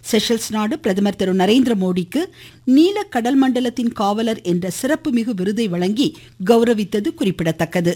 Seychelles நாடு பிரதமர் திரு நரேந்திர மோடிக்கு நீல கடல் மண்டலத்தின் காவலர் என்ற சிறப்புமிகு விருதை வழங்கி கௌரவித்தது குறிப்பிடத்தக்கது.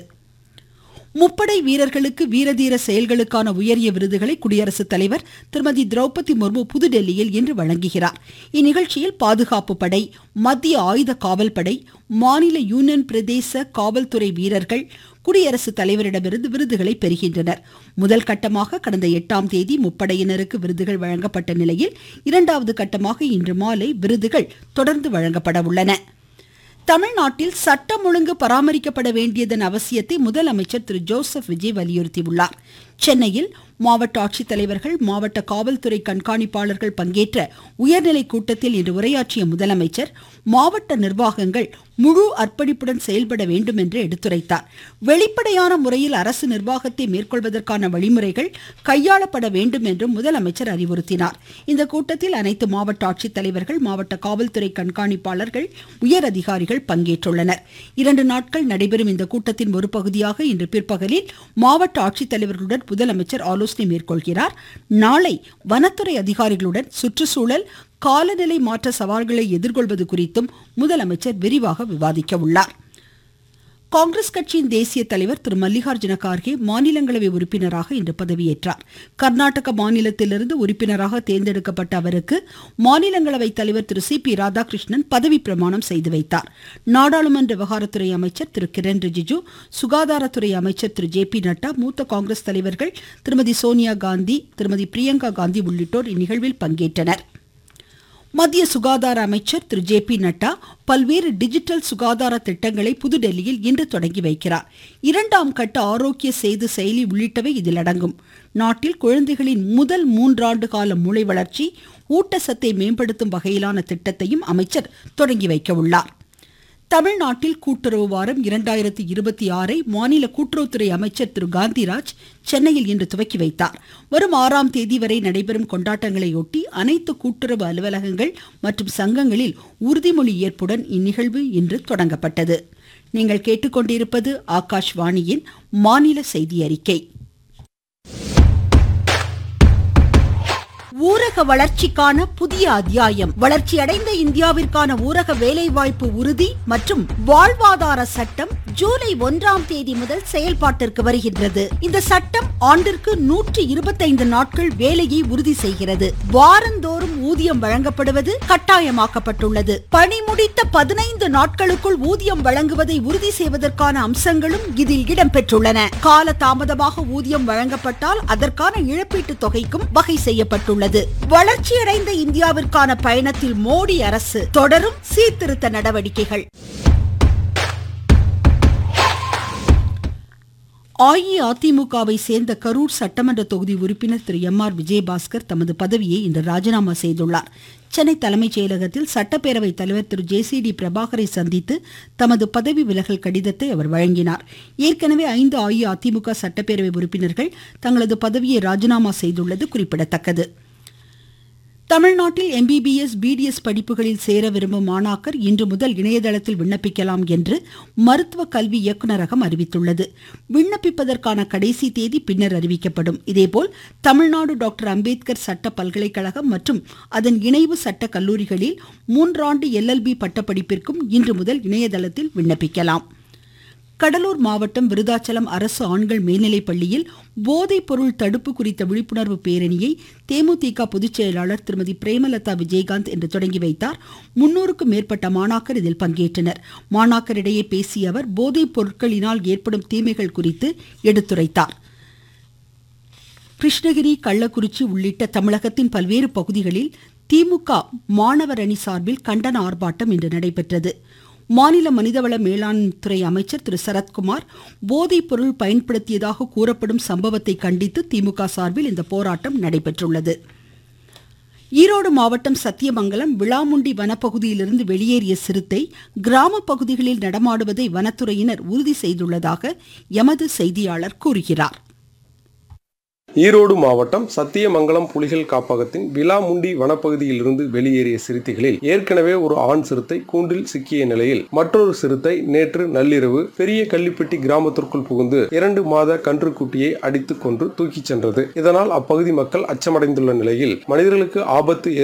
முப்படை வீரர்களுக்கு வீரதீர செயல்களுக்கான உயரிய விருதுகளை குடியரசுத் தலைவர் திருமதி திரௌபதி முர்மு புதுடெல்லியில் இன்று வழங்குகிறார். இந்நிகழ்ச்சியில் பாதுகாப்பு படை, மத்திய ஆயுத காவல் படை, மாநில யூனியன் பிரதேச காவல்துறை வீரர்கள் குடியரசுத் தலைவரிடமிருந்து விருதுகளை பெறுகின்றனர். முதல் கட்டமாக கடந்த 8ஆம் தேதி முப்படையினருக்கு விருதுகள் வழங்கப்பட்ட நிலையில் இரண்டாவது கட்டமாக இன்று மாலை விருதுகள் தொடர்ந்து வழங்கப்பட உள்ளன. தமிழ்நாட்டில் சட்டம் ஒழுங்கு பராமரிக்கப்பட வேண்டியதன் அவசியத்தை முதலமைச்சர் திரு ஜோசப் விஜய் வலியுறுத்தியுள்ளார். சென்னையில் மாவட்ட ஆட்சித்தலைவர்கள், மாவட்ட காவல்துறை கண்காணிப்பாளர்கள் பங்கேற்ற உயர்நிலை கூட்டத்தில் இன்று உரையாற்றிய முதலமைச்சர் மாவட்ட நிர்வாகங்கள் முழு அர்ப்பணிப்புடன் செயல்பட வேண்டும் என்று எடுத்துரைத்தார். வெளிப்படையான முறையில் அரசு நிர்வாகத்தை மேற்கொள்வதற்கான வழிமுறைகள் கையாளப்பட வேண்டும் என்றும் முதலமைச்சர் அறிவுறுத்தினார். இந்த கூட்டத்தில் அனைத்து மாவட்ட ஆட்சித்தலைவர்கள், மாவட்ட காவல்துறை கண்காணிப்பாளர்கள், உயர் அதிகாரிகள் பங்கேற்றுள்ளனர். 2 நாட்கள் நடைபெறும் இந்த கூட்டத்தின் ஒரு பகுதியாக இன்று பிற்பகலில் மாவட்ட ஆட்சித்தலைவர்களுடன் முதலமைச்சர் ஆலோசனை மேற்கொள்கிறார். நாளை வனத்துறை அதிகாரிகளுடன் சுற்றுச்சூழல், காலநிலை மாற்ற சவால்களை எதிர்கொள்வது குறித்தும் முதலமைச்சர் விரிவாக விவாதிக்க உள்ளார். காங்கிரஸ் கட்சியின் தேசிய தலைவர் திரு மல்லிகார்ஜுன கார்கே மாநிலங்களவை உறுப்பினராக இன்று பதவியேற்றார். கர்நாடக மாநிலத்திலிருந்து உறுப்பினராக தேர்ந்தெடுக்கப்பட்ட அவருக்கு மாநிலங்களவை தலைவர் திரு சி பி ராதாகிருஷ்ணன் பதவி பிரமாணம் செய்து வைத்தார். நாடாளுமன்ற விவகாரத்துறை அமைச்சர் திரு கிரண் ரிஜிஜு, சுகாதாரத்துறை அமைச்சர் திரு ஜே பி நட்டா, மூத்த காங்கிரஸ் தலைவர்கள் திருமதி சோனியா காந்தி, திருமதி பிரியங்கா காந்தி உள்ளிட்டோர் இந்நிகழ்வில் பங்கேற்றனர். மத்திய சுகாதார அமைச்சர் திரு ஜே பி நட்டா பல்வேறு டிஜிட்டல் சுகாதார திட்டங்களை புதுடெல்லியில் இன்று தொடங்கி வைக்கிறார். 2ஆம் கட்ட ஆரோக்கிய சேது செயலி உள்ளிட்டவை இதில் அடங்கும். நாட்டில் குழந்தைகளின் முதல் 3 ஆண்டு கால மூளை வளர்ச்சி, ஊட்டச்சத்தை மேம்படுத்தும் வகையிலான திட்டத்தையும் அமைச்சர் தொடங்கி வைக்க உள்ளார். தமிழ்நாட்டில் கூட்டுறவு வாரம் 2026 மாநில கூட்டுறவுத்துறை அமைச்சர் திரு காந்திராஜ் சென்னையில் இன்று துவக்கி வைத்தார். வரும் 6ஆம் தேதி வரை நடைபெறும் கொண்டாட்டங்களையொட்டி அனைத்து கூட்டுறவு அலுவலகங்கள் மற்றும் சங்கங்களில் உறுதிமொழி ஏற்புடன் இந்நிகழ்வு இன்று தொடங்கப்பட்டது. நீங்கள் கேட்டுக்கொண்டிருப்பது ஆகாஷ்வாணியின் மாநில செய்தி அறிக்கை. ஊரக வளர்ச்சிக்கான புதிய அத்தியாயம். வளர்ச்சியடைந்த இந்தியாவிற்கான ஊரக வேலைவாய்ப்பு உறுதி மற்றும் வாழ்வாதார சட்டம் ஜூலை 1ஆம் தேதி முதல் செயல்பாட்டிற்கு வருகின்றது. இந்த சட்டம் ஆண்டிற்கு 125 நாட்கள் வேலையை உறுதி செய்கிறது. வாரந்தோறும் ஊதியம் வழங்கப்படுவது கட்டாயமாக்கப்பட்டுள்ளது. பணி முடித்த 15 நாட்களுக்குள் ஊதியம் வழங்குவதை உறுதி செய்வதற்கான அம்சங்களும் இதில் இடம்பெற்றுள்ளன. கால தாமதமாக ஊதியம் வழங்கப்பட்டால் அதற்கான இழப்பீட்டு தொகைக்கும் வகை செய்யப்பட்டுள்ளது. வளர்ச்சியடைந்த இந்தியாவிற்கான பயணத்தில் மோடி அரசு தொடரும் சீர்திருத்த நடவடிக்கைகள். அஇஅதிமுகவை சேர்ந்த கரூர் சட்டமன்ற தொகுதி உறுப்பினர் திரு எம் ஆர் விஜயபாஸ்கர் தமது பதவியை இன்று ராஜினாமா செய்துள்ளார். சென்னை தலைமைச் செயலகத்தில் சட்டப்பேரவை தலைவர் திரு ஜே.சி.டி. பிரபாகரை சந்தித்து தமது பதவி விலகல் கடிதத்தை அவர் வழங்கினார். ஏற்கனவே 5 அஇஅதிமுக சட்டப்பேரவை உறுப்பினர்கள் தங்களது பதவியை ராஜினாமா செய்துள்ளது குறிப்பிடத்தக்கது. தமிழ்நாட்டில் MBBS, BDS படிப்புகளில் சேர விரும்பும் மாணாக்கர் இன்று முதல் இணையதளத்தில் விண்ணப்பிக்கலாம் என்று மருத்துவ கல்வி இயக்குநரகம் அறிவித்துள்ளது. விண்ணப்பிப்பதற்கான கடைசி தேதி பின்னர் அறிவிக்கப்படும். இதேபோல் தமிழ்நாடு டாக்டர் அம்பேத்கர் சட்ட பல்கலைக்கழகம் மற்றும் அதன் இணைவு சட்ட கல்லூரிகளில் 3 ஆண்டு LLB பட்டப்படிப்பிற்கும் இன்று முதல் இணையதளத்தில் விண்ணப்பிக்கலாம். கடலூர் மாவட்டம் விருதாச்சலம் அரசு ஆண்கள் மேல்நிலைப்பள்ளியில் போதைப் பொருள் தடுப்பு குறித்த விழிப்புணர்வு பேரணியை தேமுதிக பொதுச் செயலாளர் திருமதி பிரேமலதா விஜயகாந்த் இன்று தொடங்கி வைத்தார். 300க்கும் மேற்பட்ட மாணாக்கர் இதில் பங்கேற்றனர். மாணாக்கரிடையே பேசிய அவர் போதைப் பொருட்களினால் ஏற்படும் தீமைகள் குறித்து எடுத்துரைத்தார். கிருஷ்ணகிரி, கள்ளக்குறிச்சி உள்ளிட்ட தமிழகத்தின் பல்வேறு பகுதிகளில் திமுக மாணவர் அணி சார்பில் கண்டன ஆர்ப்பாட்டம் இன்று நடைபெற்றது. மாநில மனிதவள மேலாண்துறை அமைச்சர் திரு சரத்குமார் போதைப் பொருள் பயன்படுத்தியதாக கூறப்படும் சம்பவத்தை கண்டித்து திமுக சார்பில் இந்த போராட்டம் நடைபெற்றுள்ளது. ஈரோடு மாவட்டம் சத்தியமங்கலம் விளாமுண்டி வனப்பகுதியிலிருந்து வெளியேறிய சிறுத்தை கிராம பகுதிகளில் நடமாடுவதை வனத்துறையினர் உறுதி செய்துள்ளதாக எமது செய்தியாளர் கூறுகிறார். ஈரோடு மாவட்டம் சத்தியமங்கலம் புலிகள் காப்பகத்தின் விளாமுண்டி வனப்பகுதியில் இருந்து வெளியேறிய சிறுத்தைகளில் ஏற்கனவே ஒரு ஆண் சிறுத்தை கூண்டில் சிக்கிய நிலையில் மற்றொரு சிறுத்தை நேற்று நள்ளிரவு பெரிய கள்ளிப்பட்டி கிராமத்திற்குள் புகுந்து 2 மாத கன்றுக்குட்டியை அடித்துக் கொன்று தூக்கிச் சென்றது. இதனால் அப்பகுதி மக்கள் அச்சமடைந்துள்ள நிலையில் மனிதர்களுக்கு ஆபத்து